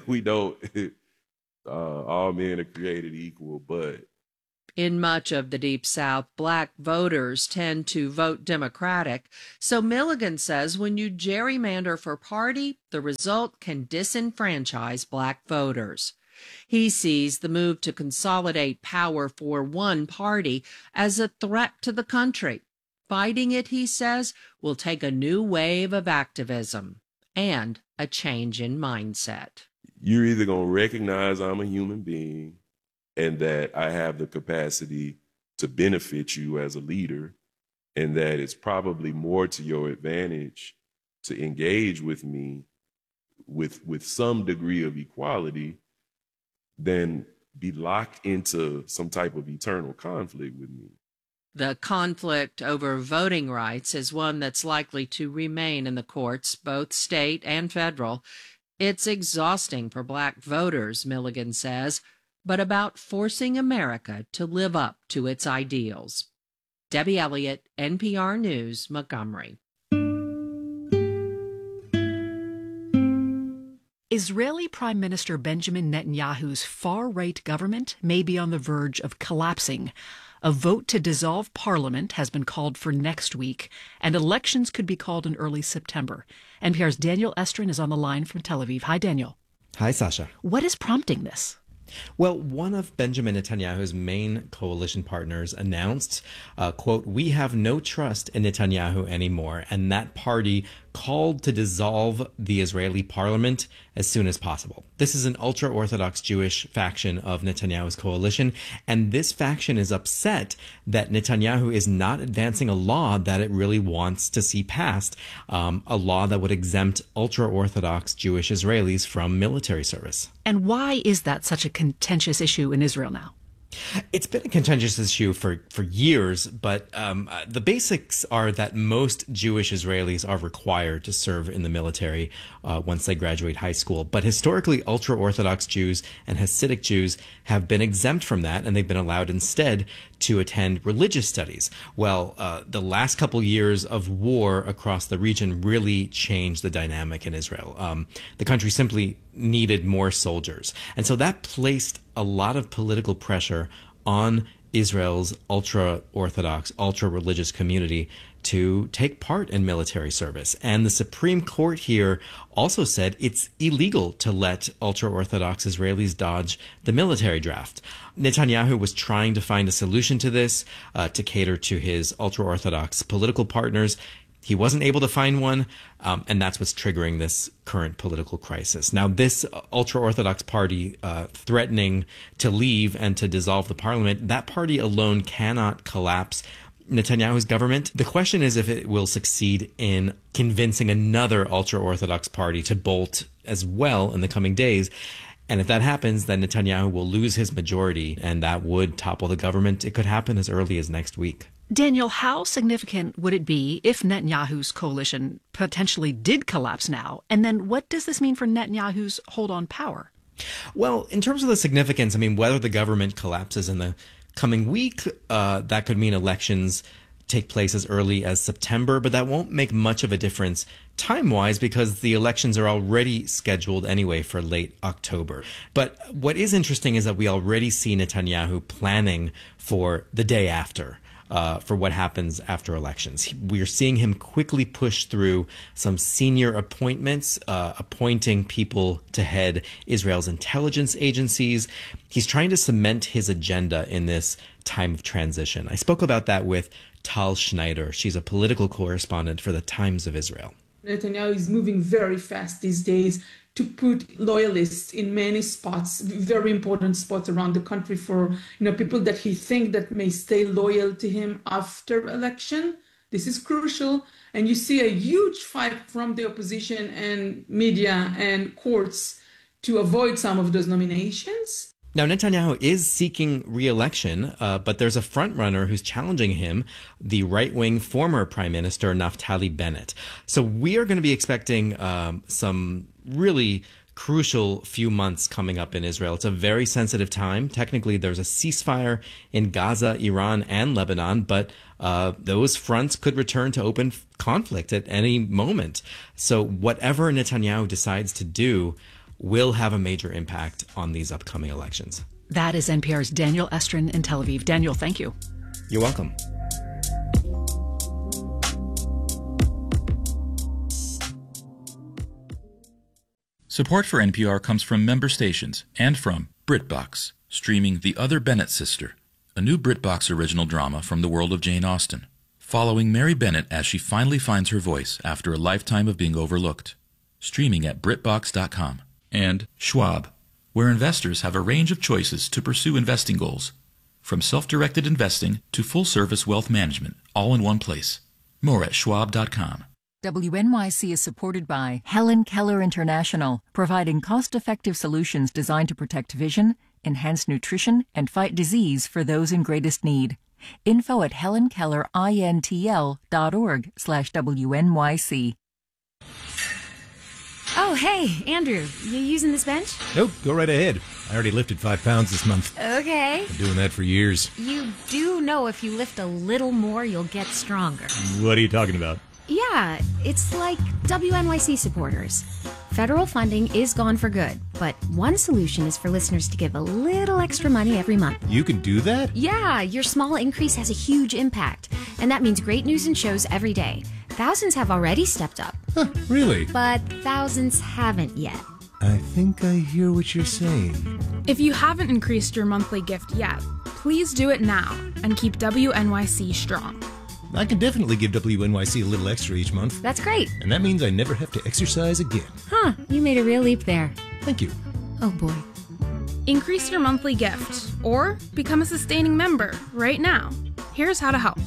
all men are created equal, but in much of the Deep South, black voters tend to vote Democratic. So Milligan says when you gerrymander for party, the result can disenfranchise black voters. He sees the move to consolidate power for one party as a threat to the country. Fighting it, he says, will take a new wave of activism and a change in mindset. You're either going to recognize I'm a human being and that I have the capacity to benefit you as a leader, and that it's probably more to your advantage to engage with me with some degree of equality than be locked into some type of eternal conflict with me. The conflict over voting rights is one that's likely to remain in the courts, both state and federal. It's exhausting for black voters, Milligan says, but about forcing America to live up to its ideals. Debbie Elliott, NPR News, Montgomery. Israeli Prime Minister Benjamin Netanyahu's far-right government may be on the verge of collapsing. A vote to dissolve parliament has been called for next week, and elections could be called in early September. NPR's Daniel Estrin is on the line from Tel Aviv. Hi, Daniel. Hi, Sasha. What is prompting this? Well, one of Benjamin Netanyahu's main coalition partners announced, quote, "We have no trust in Netanyahu anymore," and that party called to dissolve the Israeli parliament as soon as possible. This is an ultra-Orthodox Jewish faction of Netanyahu's coalition, and this faction is upset that Netanyahu is not advancing a law that it really wants to see passed, a law that would exempt ultra-Orthodox Jewish Israelis from military service. And why is that such a contentious issue in Israel now? It's been a contentious issue for years, but the basics are that most Jewish Israelis are required to serve in the military once they graduate high school. But historically, ultra-Orthodox Jews and Hasidic Jews have been exempt from that, and they've been allowed instead to attend religious studies. Well, the last couple years of war across the region really changed the dynamic in Israel. The country simply needed more soldiers. And so that placed a lot of political pressure on Israel's ultra-Orthodox, ultra-religious community to take part in military service. And the Supreme Court here also said it's illegal to let ultra-Orthodox Israelis dodge the military draft. Netanyahu was trying to find a solution to this, to cater to his ultra-Orthodox political partners. He wasn't able to find one, and that's what's triggering this current political crisis. Now, this ultra-Orthodox party threatening to leave and to dissolve the parliament, that party alone cannot collapse Netanyahu's government. The question is if it will succeed in convincing another ultra-Orthodox party to bolt as well in the coming days. And if that happens, then Netanyahu will lose his majority, and that would topple the government. It could happen as early as next week. Daniel, how significant would it be if Netanyahu's coalition potentially did collapse now? And then what does this mean for Netanyahu's hold on power? Well, in terms of the significance, I mean, whether the government collapses in the coming week, that could mean elections take place as early as September, but that won't make much of a difference time-wise because the elections are already scheduled anyway for late October. But what is interesting is that we already see Netanyahu planning for the day after. for what happens after elections. We're seeing him quickly push through some senior appointments, appointing people to head Israel's intelligence agencies. He's trying to cement his agenda in this time of transition. I spoke about that with Tal Schneider. She's a political correspondent for the Times of Israel. Netanyahu is moving very fast these days to put loyalists in many spots, very important spots around the country for people that he thinks that may stay loyal to him after election. This is crucial. And you see a huge fight from the opposition and media and courts to avoid some of those nominations. Now, Netanyahu is seeking re-election, but there's a frontrunner who's challenging him, the right-wing former Prime Minister Naftali Bennett. So we are going to be expecting some really crucial few months coming up in Israel. It's a very sensitive time. Technically, there's a ceasefire in Gaza, Iran, and Lebanon, but those fronts could return to open conflict at any moment. So whatever Netanyahu decides to do will have a major impact on these upcoming elections. That is NPR's Daniel Estrin in Tel Aviv. Daniel, thank you. You're welcome. Support for NPR comes from member stations and from BritBox, streaming The Other Bennett Sister, a new BritBox original drama from the world of Jane Austen, following Mary Bennett as she finally finds her voice after a lifetime of being overlooked. Streaming at BritBox.com. And Schwab, where investors have a range of choices to pursue investing goals, from self-directed investing to full-service wealth management, all in one place. More at Schwab.com. WNYC is supported by Helen Keller International, providing cost-effective solutions designed to protect vision, enhance nutrition, and fight disease for those in greatest need. Info at helenkellerintl.org/WNYC. Oh, hey, Andrew, you using this bench? Nope, go right ahead. I already lifted 5 pounds this month. Okay. Been doing that for years. You do know if you lift a little more, you'll get stronger. What are you talking about? Yeah, it's like WNYC supporters. Federal funding is gone for good, but one solution is for listeners to give a little extra money every month. You can do that? Yeah, your small increase has a huge impact, and that means great news and shows every day. Thousands have already stepped up. Huh, really? But thousands haven't yet. I think I hear what you're saying. If you haven't increased your monthly gift yet, please do it now and keep WNYC strong. I can definitely give WNYC a little extra each month. That's great. And that means I never have to exercise again. Huh, you made a real leap there. Thank you. Oh boy. Increase your monthly gift or become a sustaining member right now. Here's how to help.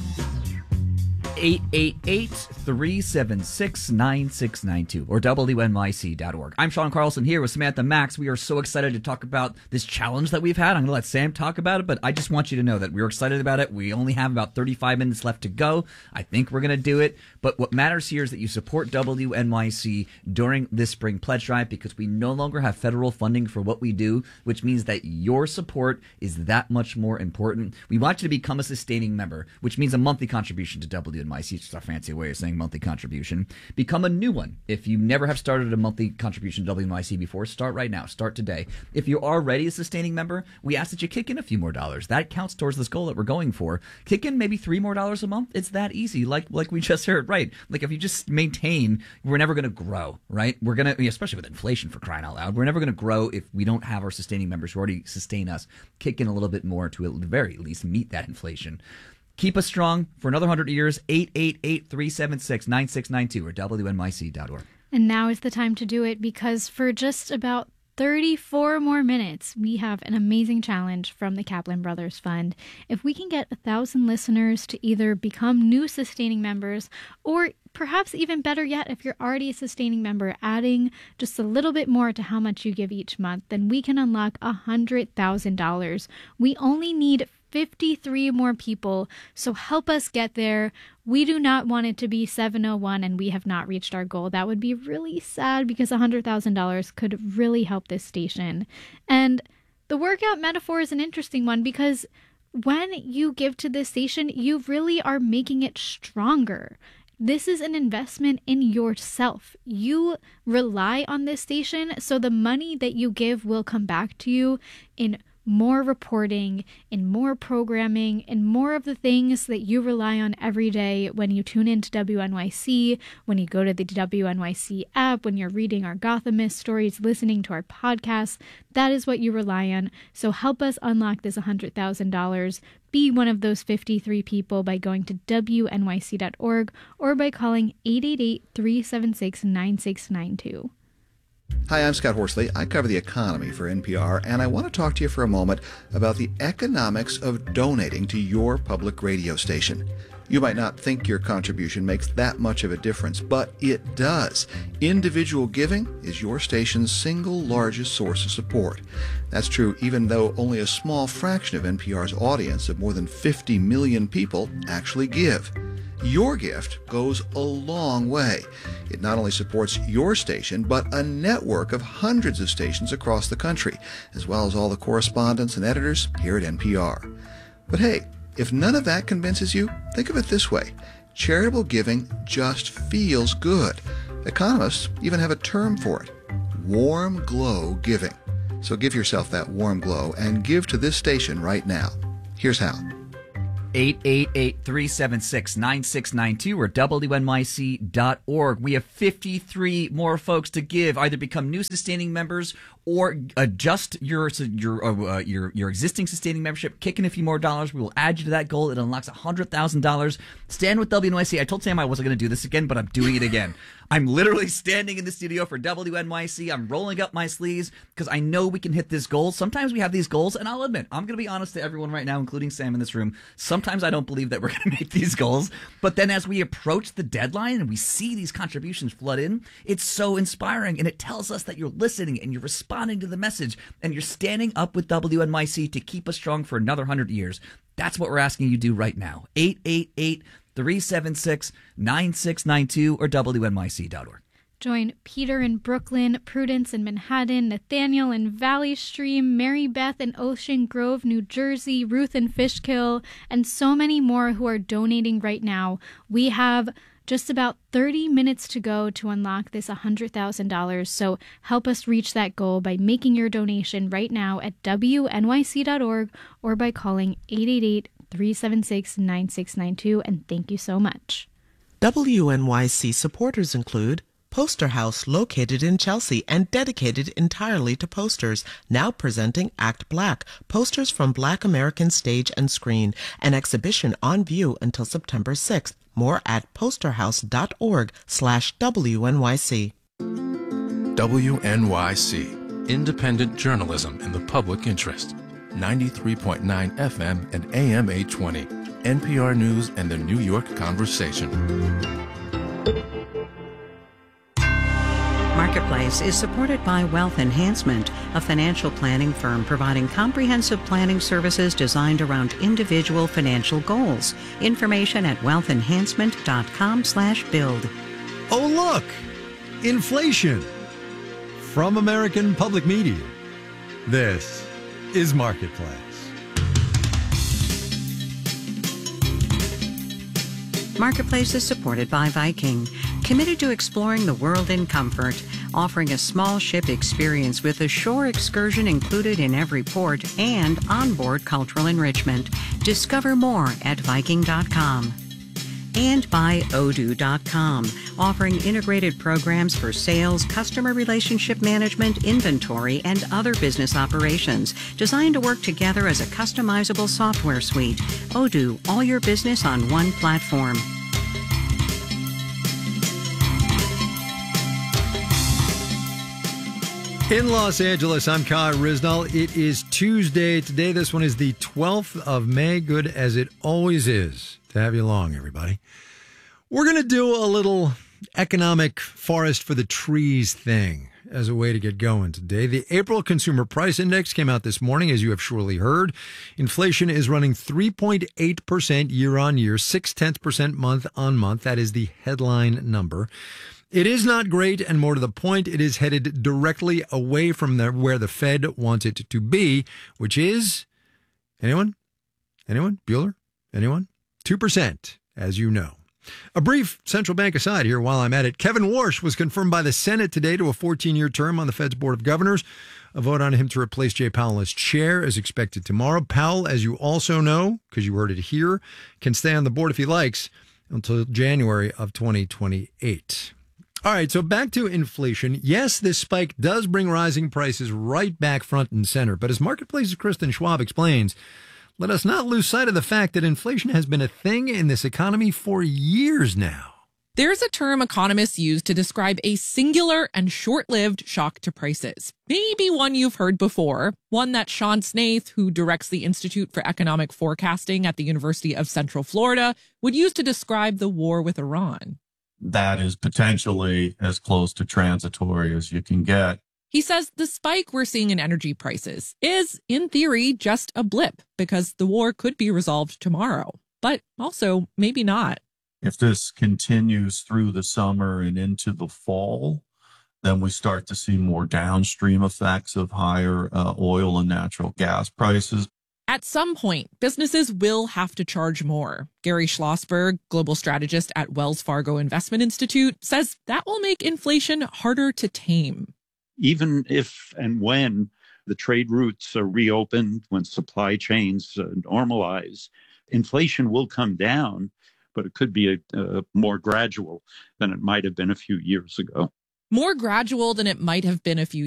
888-376-9692 or WNYC.org. I'm Sean Carlson here with Samantha Max. We are so excited to talk about this challenge that we've had. I'm going to let Sam talk about it, but I just want you to know that we're excited about it. We only have about 35 minutes left to go. I think we're going to do it, but what matters here is that you support WNYC during this spring pledge drive because we no longer have federal funding for what we do, which means that your support is that much more important. We want you to become a sustaining member, which means a monthly contribution to WNYC. It's just our fancy way of saying monthly contribution. Become a new one. If you never have started a monthly contribution to WNYC before, start right now. Start today. If you're already a sustaining member, we ask that you kick in a few more dollars. That counts towards this goal that we're going for. Kick in maybe $3 more a month. It's that easy. Like we just heard, right? Like if you just maintain, we're never going to grow, right? We're going to, especially with inflation for crying out loud, we're never going to grow if we don't have our sustaining members who already sustain us. Kick in a little bit more to at the very least meet that inflation. Keep us strong for another 100 years. 888-376-9692 or WNYC.org. And now is the time to do it because for just about 34 more minutes, we have an amazing challenge from the Kaplan Brothers Fund. If we can get 1,000 listeners to either become new sustaining members or perhaps even better yet, if you're already a sustaining member, adding just a little bit more to how much you give each month, then we can unlock $100,000. We only need 53 more people, so help us get there. We do not want it to be 701 and we have not reached our goal. That would be really sad because $100,000 could really help this station. And the workout metaphor is an interesting one because when you give to this station, you really are making it stronger. This is an investment in yourself. You rely on this station, so the money that you give will come back to you in more reporting and more programming and more of the things that you rely on every day when you tune into WNYC, when you go to the WNYC app, when you're reading our Gothamist stories, listening to our podcasts. That is what you rely on. So help us unlock this $100,000. Be one of those 53 people by going to WNYC.org or by calling 888-376-9692. Hi, I'm Scott Horsley. I cover the economy for NPR, and I want to talk to you for a moment about the economics of donating to your public radio station. You might not think your contribution makes that much of a difference, but it does. Individual giving is your station's single largest source of support. That's true even though only a small fraction of NPR's audience of more than 50 million people actually give. Your gift goes a long way. It not only supports your station, but a network of hundreds of stations across the country, as well as all the correspondents and editors here at NPR. But hey, if none of that convinces you, think of it this way. Charitable giving just feels good. Economists even have a term for it: warm glow giving. So give yourself that warm glow and give to this station right now. Here's how. 888-376-9692 or WNYC.org. We have 53 more folks to give. Either become new sustaining members or adjust your existing sustaining membership, kick in a few more dollars. We will add you to that goal. It unlocks $100,000. Stand with WNYC. I told Sam I wasn't going to do this again, but I'm doing it again. I'm literally standing in the studio for WNYC. I'm rolling up my sleeves because I know we can hit this goal. Sometimes we have these goals, and I'll admit, I'm going to be honest to everyone right now, including Sam in this room. Sometimes I don't believe that we're going to make these goals. But then as we approach the deadline and we see these contributions flood in, it's so inspiring, and it tells us that you're listening and you're responding to the message and you're standing up with WNYC to keep us strong for another 100 years. That's what we're asking you to do right now. 888-376-9692 or WNYC.org. Join Peter in Brooklyn, Prudence in Manhattan, Nathaniel in Valley Stream, Mary Beth in Ocean Grove, New Jersey, Ruth in Fishkill, and so many more who are donating right now. We have just about 30 minutes to go to unlock this $100,000, so help us reach that goal by making your donation right now at WNYC.org or by calling 888-376-9692, and thank you so much. WNYC supporters include Poster House, located in Chelsea and dedicated entirely to posters, now presenting Act Black, posters from Black American stage and screen, an exhibition on view until September 6th. More at posterhouse.org/WNYC. WNYC, independent journalism in the public interest. 93.9 FM and AM 820. NPR News and the New York Conversation. Marketplace is supported by Wealth Enhancement, a financial planning firm providing comprehensive planning services designed around individual financial goals. Information at wealthenhancement.com/build. Oh, look! Inflation. From American Public Media. This is Marketplace. Marketplace is supported by Viking, committed to exploring the world in comfort, offering a small ship experience with a shore excursion included in every port and onboard cultural enrichment. Discover more at Viking.com. And by Odoo.com, offering integrated programs for sales, customer relationship management, inventory, and other business operations, designed to work together as a customizable software suite. Odoo, all your business on one platform. In Los Angeles, I'm Kai Risnall. It is Tuesday today. This one is the 12th of May. Good as it always is to have you along, everybody. We're going to do a little economic forest for the trees thing as a way to get going today. The April Consumer Price Index came out this morning, as you have surely heard. Inflation is running 3.8% year on year, 0.6% month on month. That is the headline number. It is not great, and more to the point, it is headed directly away from where the Fed wants it to be, which is, anyone? Bueller? Anyone? 2%, as you know. A brief central bank aside here while I'm at it. Kevin Warsh was confirmed by the Senate today to a 14-year term on the Fed's Board of Governors. A vote on him to replace Jay Powell as chair is expected tomorrow. Powell, as you also know, because you heard it here, can stay on the board if he likes until January of 2028. All right, so back to inflation. Yes, this spike does bring rising prices right back front and center. But as Marketplace's Kristen Schwab explains, let us not lose sight of the fact that inflation has been a thing in this economy for years now. There's a term economists use to describe a singular and short-lived shock to prices. Maybe one you've heard before, one that Sean Snaith, who directs the Institute for Economic Forecasting at the University of Central Florida, would use to describe the war with Iran. That is potentially as close to transitory as you can get. He says the spike we're seeing in energy prices is, in theory, just a blip because the war could be resolved tomorrow, but also maybe not. If this continues through the summer and into the fall, then we start to see more downstream effects of higher oil and natural gas prices. At some point, businesses will have to charge more. Gary Schlossberg, global strategist at Wells Fargo Investment Institute, says that will make inflation harder to tame. Even if and when the trade routes are reopened, when supply chains normalize, inflation will come down, but it could be more gradual than it might have been a few years ago. More gradual than it might have been a few